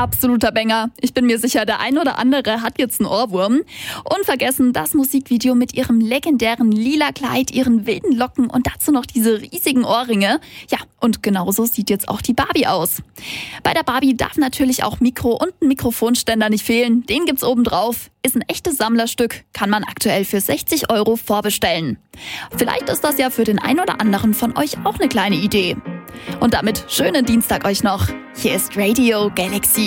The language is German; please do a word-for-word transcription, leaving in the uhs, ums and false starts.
absoluter Banger. Ich bin mir sicher, der ein oder andere hat jetzt einen Ohrwurm. Unvergessen das Musikvideo mit ihrem legendären lila Kleid, ihren wilden Locken und dazu noch diese riesigen Ohrringe. Ja, und genauso sieht jetzt auch die Barbie aus. Bei der Barbie darf natürlich auch Mikro und ein Mikrofonständer nicht fehlen. Den gibt's oben drauf. Ist ein echtes Sammlerstück, kann man aktuell für sechzig Euro vorbestellen. Vielleicht ist das ja für den einen oder anderen von euch auch eine kleine Idee. Und damit schönen Dienstag euch noch. Hier ist Radio Galaxy.